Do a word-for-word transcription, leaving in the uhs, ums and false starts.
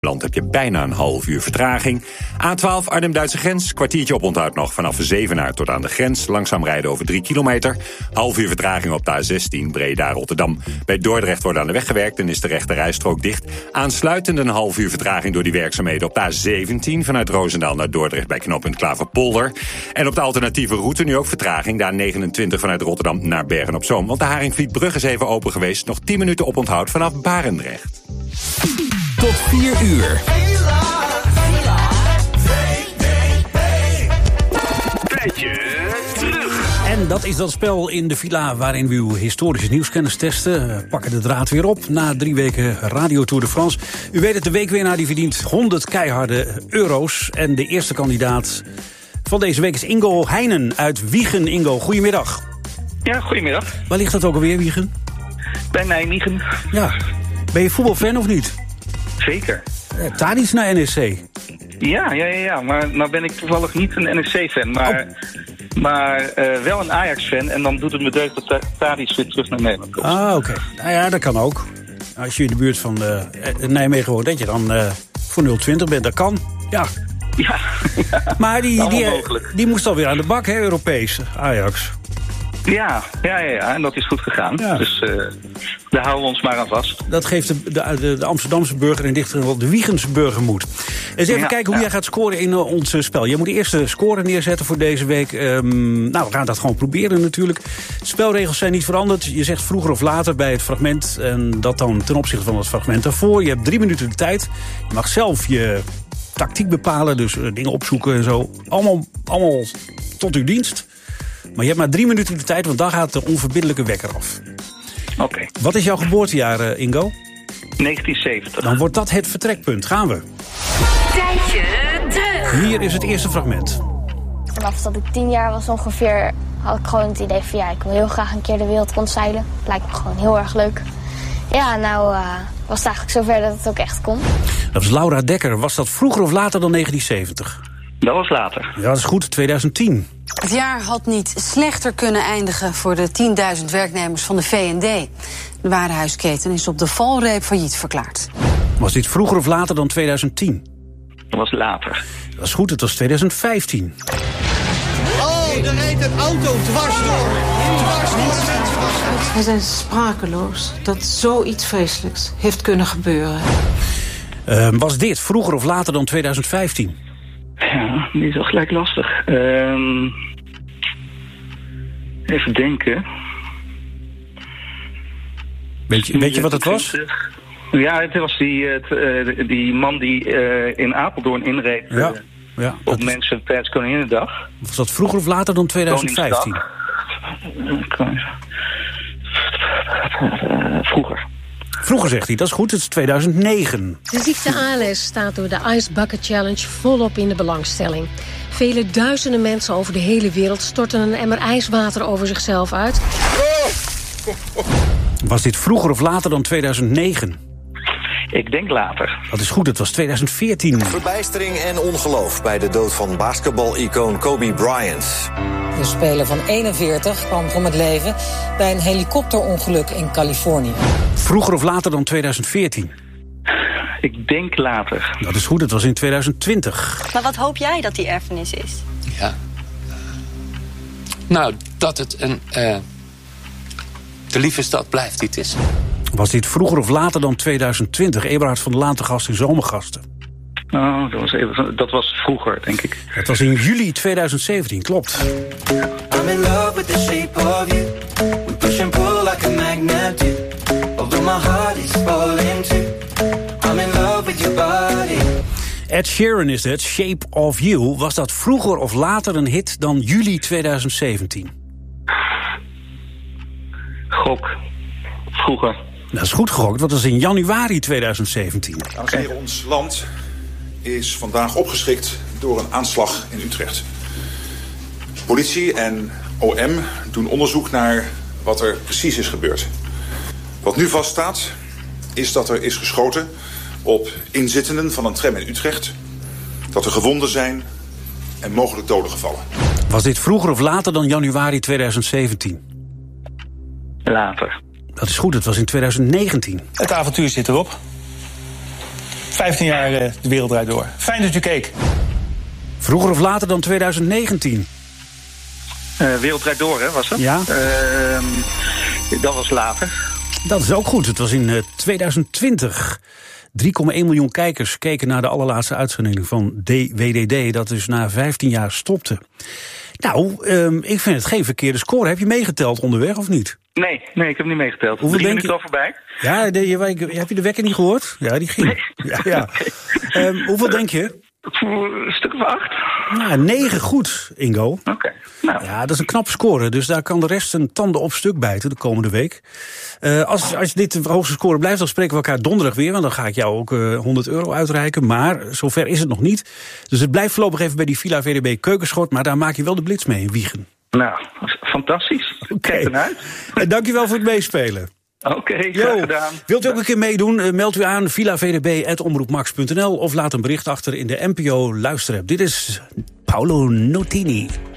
Land heb je bijna een half uur vertraging. A twaalf Arnhem-Duitse grens, kwartiertje oponthoud nog vanaf Zevenaar tot aan de grens. Langzaam rijden over drie kilometer. Half uur vertraging op de A zestien Breda-Rotterdam. Bij Dordrecht wordt aan de weg gewerkt en is de rechte rijstrook dicht. Aansluitend een half uur vertraging door die werkzaamheden op de A zeventien... vanuit Roosendaal naar Dordrecht bij knooppunt Klaverpolder. En op de alternatieve route nu ook vertraging. De A negenentwintig vanuit Rotterdam naar Bergen-op-Zoom. Want de Haringvlietbrug is even open geweest. Nog tien minuten oponthoud vanaf Barendrecht. Tot vier uur. Tijdje terug. En dat is dat spel in de villa waarin we uw historische nieuwskennis testen. We pakken de draad weer op na drie weken Radio Tour de France. U weet het, de weekwinnaar die verdient honderd keiharde euro's. En de eerste kandidaat van deze week is Ingo Heinen uit Wijchen. Ingo, goedemiddag. Ja, goedemiddag. Waar ligt dat ook alweer, Wijchen? Bij Nijmegen. Ja. Ben je voetbalfan of niet? Zeker. Eh, Tadic naar N S C. Ja, ja, ja, ja. Maar nou ben ik toevallig niet een N S C-fan, maar, oh. maar uh, wel een Ajax-fan. En dan doet het me deugd dat Tadic weer terug naar Nederland komt. Ah, oké. Okay. Nou ja, dat kan ook. Als je in de buurt van uh, Nijmegen woont, dat je dan uh, voor nul twintig bent, dat kan. Ja. Ja. Maar die, die, die, die moest alweer aan de bak, hè, Europees, Ajax. Ja, ja, ja, ja, en dat is goed gegaan. Ja. Dus uh, daar houden we ons maar aan vast. Dat geeft de, de, de Amsterdamse burger en dichter wel de Wijchense burger moed. Eens even ja, kijken hoe ja. jij gaat scoren in uh, ons spel. Jij moet de eerste score neerzetten voor deze week. Um, nou, we gaan dat gewoon proberen natuurlijk. De spelregels zijn niet veranderd. Je zegt vroeger of later bij het fragment. En dat dan ten opzichte van het fragment daarvoor. Je hebt drie minuten de tijd. Je mag zelf je tactiek bepalen. Dus uh, dingen opzoeken en zo. Allemaal, allemaal tot uw dienst. Maar je hebt maar drie minuten de tijd, want dan gaat de onverbiddelijke wekker af. Oké. Okay. Wat is jouw geboortejaar, Ingo? negentien zeventig. Dan wordt dat het vertrekpunt. Gaan we. Tijdje terug. Hier is het eerste fragment. Vanaf dat ik tien jaar was ongeveer, had ik gewoon het idee van ja, ik wil heel graag een keer de wereld rondzeilen. Lijkt me gewoon heel erg leuk. Ja, nou uh, was het eigenlijk zover dat het ook echt kon. Dat was Laura Dekker. Was dat vroeger of later dan negentien zeventig? Dat was later. Ja, dat is goed, twintig tien. Het jaar had niet slechter kunnen eindigen voor de tienduizend werknemers van de V en D. De warenhuisketen is op de valreep failliet verklaard. Was dit vroeger of later dan twintig tien? Dat was later. Dat is goed, het was twintig vijftien. Oh, er reed een auto dwars door. Dwars door. We zijn sprakeloos dat zoiets vreselijks heeft kunnen gebeuren. Uh, was dit vroeger of later dan twintig vijftien? Ja, die is al gelijk lastig. Um, even denken. Weet je, weet je wat het was? Ja, het was die, uh, die man die uh, in Apeldoorn inreed uh, ja, ja, op is... mensen tijdens Koninginnedag. Was dat vroeger of later dan twintig vijftien? Vroeger. Vroeger zegt hij, dat is goed, het is tweeduizend negen. De ziekte A L S staat door de Ice Bucket Challenge volop in de belangstelling. Vele duizenden mensen over de hele wereld storten een emmer ijswater over zichzelf uit. Was dit vroeger of later dan tweeduizend negen? Ik denk later. Dat is goed, het was tweeduizend veertien. Verbijstering en ongeloof bij de dood van basketbal-icoon Kobe Bryant. De speler van eenenveertig kwam om het leven bij een helikopterongeluk in Californië. Vroeger of later dan tweeduizend veertien? Ik denk later. Dat is goed, het was in tweeduizend twintig. Maar wat hoop jij dat die erfenis is? Ja. Nou, dat het een uh, de lieve stad blijft die het is. Was dit vroeger of later dan tweeduizend twintig? Eberhard van der Laan te gast in Zomergasten. Oh, dat was, even, dat was vroeger, denk ik. Het was in juli tweeduizend zeventien, klopt. I'm in love with the shape of you. We push and pull like a magnet do. Although my heart is falling too. I'm in love with your body. Ed Sheeran is het, Shape of You. Was dat vroeger of later een hit dan juli tweeduizend zeventien? Gok. Vroeger. Dat is goed gegokt, want dat is in januari tweeduizend zeventien. Dames en heren, ons land is vandaag opgeschrikt door een aanslag in Utrecht. Politie en O M doen onderzoek naar wat er precies is gebeurd. Wat nu vaststaat is dat er is geschoten op inzittenden van een tram in Utrecht, dat er gewonden zijn en mogelijk doden gevallen. Was dit vroeger of later dan januari tweeduizend zeventien? Later. Dat is goed, het was in tweeduizend negentien. Het avontuur zit erop. vijftien jaar uh, de wereld draait door. Fijn dat u keek. Vroeger of later dan twintig negentien? Uh, wereld draait door, hè, was dat? Ja. Uh, dat was later. Dat is ook goed. Het was in uh, twintig twintig. drie komma één miljoen kijkers keken naar de allerlaatste uitzending van D W D D... dat dus na vijftien jaar stopte. Nou, um, ik vind het geen verkeerde score. Heb je meegeteld onderweg of niet? Nee, nee, ik heb niet meegeteld. Hoeveel Drie minuten al voorbij. Ja, de, je, heb je de wekker niet gehoord? Ja, die ging. Nee. Ja, ja. Okay. Um, hoeveel denk je? Een stuk of acht. Nou, negen goed, Ingo. Oké. Okay. Nou. Ja, dat is een knap score. Dus daar kan de rest een tanden op stuk bijten de komende week. Uh, als, als dit de hoogste score blijft, dan spreken we elkaar donderdag weer. Want dan ga ik jou ook uh, honderd euro uitreiken. Maar zover is het nog niet. Dus het blijft voorlopig even bij die Villa V D B keukenschort. Maar daar maak je wel de blitz mee in Wijchen. Nou, fantastisch. Oké. Kijk ernaar. En dankjewel voor het meespelen. Oké, okay, graag gedaan. Wilt u ook een keer meedoen? Uh, meld u aan villa v d b apenstaartje omroepmax punt n l of laat een bericht achter in de N P O luisterapp. Dit is Paolo Nutini.